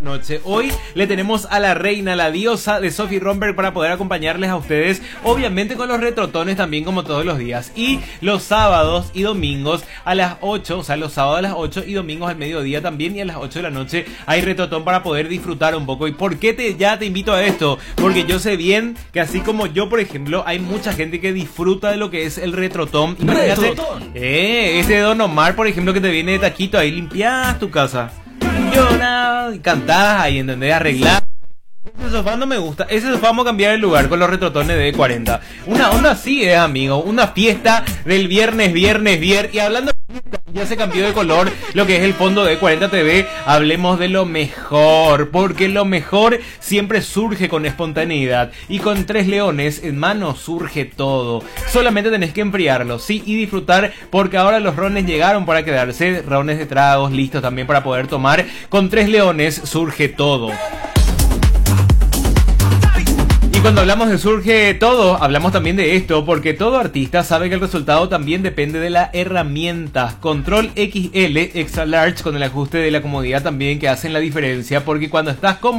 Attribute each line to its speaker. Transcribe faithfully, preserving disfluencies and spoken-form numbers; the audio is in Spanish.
Speaker 1: noche. Hoy le tenemos a la reina, la diosa de Sophie Romberg para poder acompañarles a ustedes, obviamente con los retrotones también como todos los días. Y los sábados y domingos a las ocho, o sea los sábados a las ocho y domingos al mediodía también, y a las ocho de la noche hay retrotón para poder disfrutar un poco. ¿Y por qué te, ya te invito a esto? Porque yo sé bien que así como yo, por ejemplo, hay mucha gente que disfruta de lo que es el retrotón. Imagínate, eh, ese Don Omar, por ejemplo, que te viene de taquito, ahí limpias tu casa, lloras y cantás ahí, ¿entendés? Arreglás. Ese sofá no me gusta. Ese sofá vamos a cambiar el lugar con los retrotones de cuarenta. Una onda así es, amigo. Una fiesta del viernes, viernes, viernes. Y hablando de fiesta, ya se cambió de color lo que es el fondo de cuarenta T V. Hablemos de lo mejor, porque lo mejor siempre surge con espontaneidad. Y con Tres Leones en mano surge todo. Solamente tenés que enfriarlo, sí, y disfrutar, porque ahora los rones llegaron para quedarse. Rones de tragos listos también para poder tomar. Con Tres Leones surge todo. Y cuando hablamos de surge todo, hablamos también de esto, porque todo artista sabe que el resultado también depende de la herramienta. Control X L Extra Large con el ajuste de la comodidad también, que hacen la diferencia, porque cuando estás cómodo